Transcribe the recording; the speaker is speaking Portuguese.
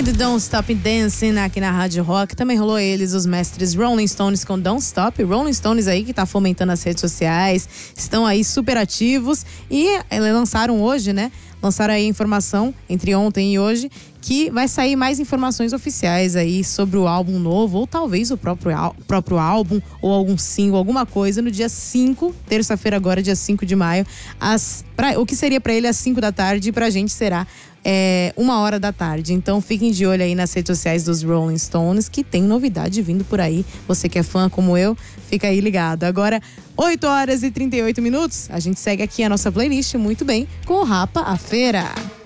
do Don't Stop Dancing aqui na Rádio Rock. Também rolou eles, os mestres Rolling Stones com Don't Stop. Rolling Stones aí que tá fomentando as redes sociais, estão aí super ativos e lançaram hoje, né? Lançaram aí informação entre ontem e hoje que vai sair mais informações oficiais aí sobre o álbum novo, ou talvez o próprio álbum, ou algum single, alguma coisa, no dia 5, terça-feira agora, dia 5 de maio, o que seria pra ele às 5 da tarde e pra gente será 1h da tarde. Então fiquem de olho aí nas redes sociais dos Rolling Stones, que tem novidade vindo por aí. Você que é fã como eu, fica aí ligado. Agora, 8h38, a gente segue aqui a nossa playlist muito bem com o Rapa a Feira.